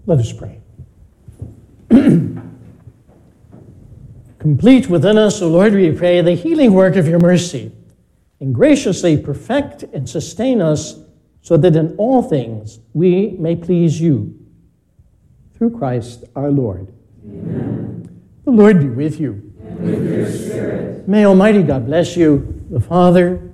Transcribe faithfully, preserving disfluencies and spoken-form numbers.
Let us pray. Complete within us, O Lord, we pray, the healing work of your mercy, and graciously perfect and sustain us so that in all things we may please you. Through Christ our Lord. Amen. The Lord be with you. And with your spirit. May Almighty God bless you, the Father,